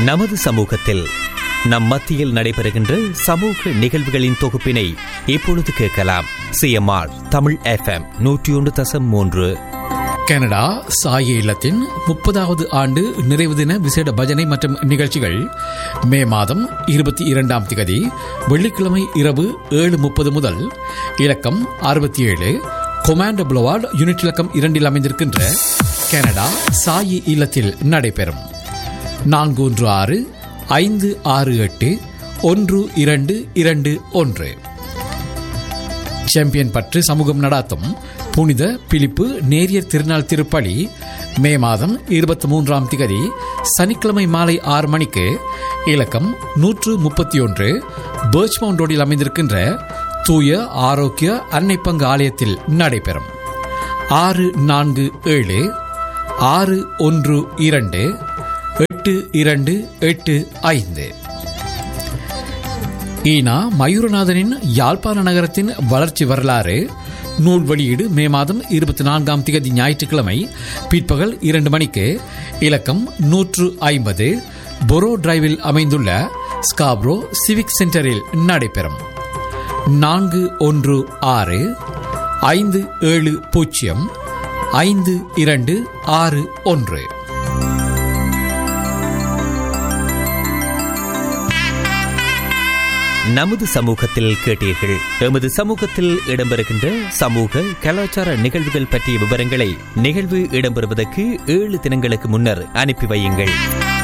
நமது சமூகத்தில் நம் மத்தியில் நடைபெறுகின்ற சமூக நிகழ்வுகளின் தொகுப்பினை இப்பொழுது கேட்கலாம். CMR Tamil FM 101.3. கனடா சாய இல்லத்தின் 30வது ஆண்டு நிறைவு தின விசேட பஜனை மற்றும் நிகழ்ச்சிகள் மே மாதம் 22ஆம் திகதி வெள்ளிக்கிழமை இரவு 7:30 முதல் இலக்கம் 67 கொமாண்டோ புளவார்ட் யூனிட் இலக்கம் 2 அமைந்திருக்கின்ற கனடா சாயி இல்லத்தில் நடைபெறும். 416-568-1221. சாம்பியன் பற்று சமூகம் நடாத்தும் புனித பிலிப்பு நேரியர் திருநாள் திருப்பலி மே மாதம் 23ஆம் திகதி சனிக்கிழமை மாலை 6 மணிக்கு இலக்கம் 131 பர்ச்மவுண்ட் ரோடில் அமைந்திருக்கின்ற தூய ஆரோக்கிய அன்னை பங்கு ஆலயத்தில் நடைபெறும். 640-612-8285. ஈனா மயூரநாதனின் யாழ்ப்பாண நகரத்தின் வளர்ச்சி வரலாறு நூல் வெளியீடு மே மாதம் 24ஆம் திகதி ஞாயிற்றுக்கிழமை பிற்பகல் 2 மணிக்கு இலக்கம் 150 பொரோ டிரைவில் அமைந்துள்ள ஸ்காப்ரோ சிவிக் சென்டரில் நடைபெறும். 416-570-5261. நமது சமூகத்தில் கேட்டீர்கள். எமது சமூகத்தில் இடம்பெறுகின்ற சமூக கலாச்சார நிகழ்வுகள் பற்றிய விவரங்களை நிகழ்வு இடம்பெறுவதற்கு 7 தினங்களுக்கு முன்னர் அனுப்பி வையுங்கள்.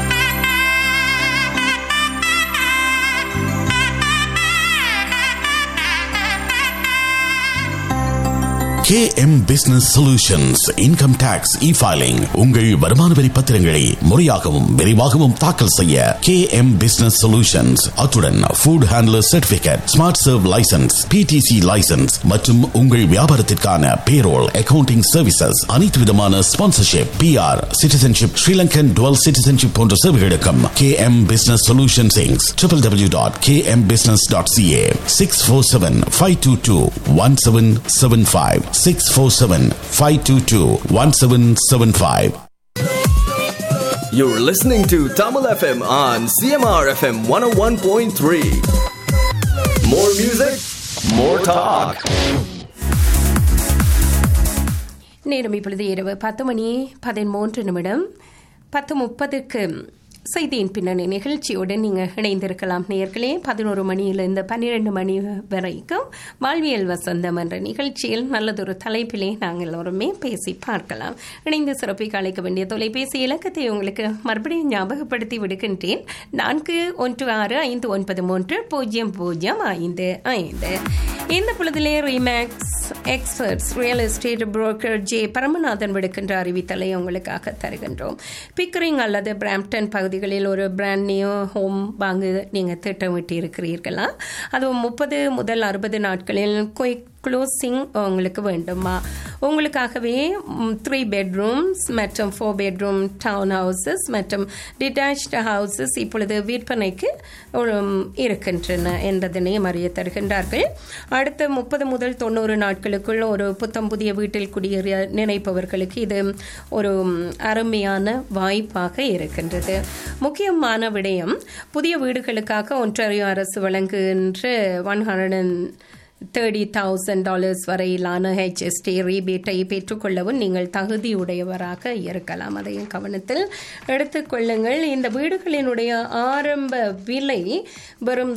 KM Business Solutions Income Tax E-Filing. உங்கள் வருமான வரி பத்திரங்களை முறையாகவும் விரைவாகவும் தாக்கல் செய்ய KM Business Solutions. அத்துடன் Food Handler Certificate, Smart Serve License, PTC License மற்றும் உங்கள் வியாபாரத்திற்கான Payroll, Accounting Services, அனைத்து விதமான Sponsorship, PR, Citizenship, Sri Lankan Dual Citizenship போன்ற சேவைகளுக்கும் KM Business Solutions Inc. www.kmbusiness.ca. 647-522-1775. 647-522-1775. You're listening to Tamil FM on CMR FM 101.3. More music, more talk. நேரம் இப்பொழுது இரவு 10:13. 10:30க்கு செய்தியின் பின்னணி நிகழ்ச்சியுடன் நீங்கள் இணைந்திருக்கலாம் நேயர்களே. 11 மணியிலிருந்து 12 மணி வரைக்கும் வாழ்வியல் வசந்தம் என்ற நிகழ்ச்சியில் நல்லதொரு தலைப்பிலே நாங்கள் எல்லோருமே பேசி பார்க்கலாம். இணைந்து சிறப்பிக்க அழைக்க வேண்டிய தொலைபேசி இலக்கத்தை உங்களுக்கு மறுபடியும் ஞாபகப்படுத்தி விடுகின்றேன். 4161930055. இந்த பொழுதிலே remakes experts real estate broker J Paramanathan விடுக்கின்ற அறிவித்தலை உங்களுக்காக தருகின்றோம். பிக்கரிங் அல்லது பிராம்ப்டன் பகுதிகளில் ஒரு பிராண்ட் நியூ ஹோம் வாங்க நீங்கள் திட்டமிட்டு இருக்கிறீர்களா? அதுவும் 30 முதல் 60 நாட்களில் குயிக் க்ளோசிங் உங்களுக்கு வேண்டுமா? உங்களுக்காகவே 3 bedrooms மற்றும் 4 bedroom டவுன் ஹவுசஸ் மற்றும் டிட்டாச்டு ஹவுசஸ் இப்பொழுது விற்பனைக்கு இருக்கின்றன என்பதனையும் அறிய தருகின்றார்கள். அடுத்த 30 முதல் 90 நாட்களுக்குள் ஒரு புத்தம் புதிய வீட்டில் குடியேற நினைப்பவர்களுக்கு இது ஒரு அருமையான வாய்ப்பாக இருக்கின்றது. முக்கியமான விடயம், புதிய வீடுகளுக்காக ஒன்றாரியோ அரசு வழங்குகின்ற $130,000 வரையிலான HST ரீபேட்டை பெற்றுக்கொள்ளவும் நீங்கள் தகுதியுடையவராக இருக்கலாம். அதையும் கவனத்தில் எடுத்துக்கொள்ளுங்கள். இந்த வீடுகளினுடைய ஆரம்ப விலை வெறும்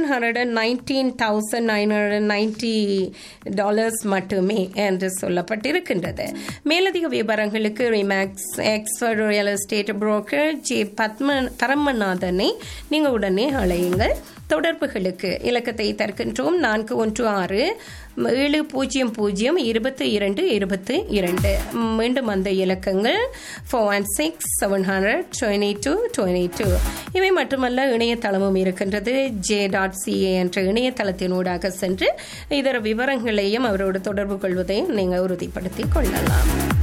$719,990 மட்டுமே என்று சொல்லப்பட்டிருக்கின்றது. மேலதிக விவரங்களுக்கு remakes expert real estate broker J பரமநாதனை நீங்கள் உடனே அழையுங்கள். தொடர்புகளுக்கு இலக்கத்தை தருகின்றோம். 416-700-2222. மீண்டும் அந்த இலக்கங்கள் 416-700-2222. இவை மட்டுமல்ல, இணையதளமும் இருக்கின்றது. j.ca என்ற இணையதளத்தினூடாக சென்று இதர விவரங்களையும் அவரோடு தொடர்பு கொள்வதையும் நீங்கள் உறுதிப்படுத்திக் கொள்ளலாம்.